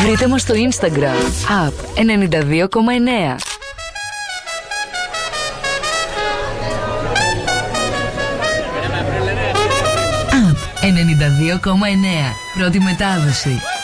Βρείτε μας στο Instagram Up 92,9. Up 92,9. Πρώτη μετάδοση.